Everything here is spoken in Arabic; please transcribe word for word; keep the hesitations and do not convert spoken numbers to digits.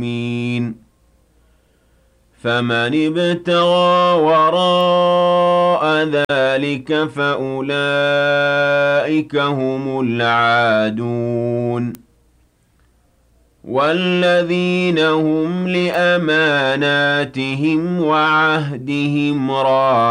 فَمَنِ ابْتَغَىٰ وَرَاءَ ذَٰلِكَ فَأُولَٰئِكَ هُمُ الْعَادُونَ وَالَّذِينَ هُمْ لِأَمَانَاتِهِمْ وَعَهْدِهِمْ رَاعُونَ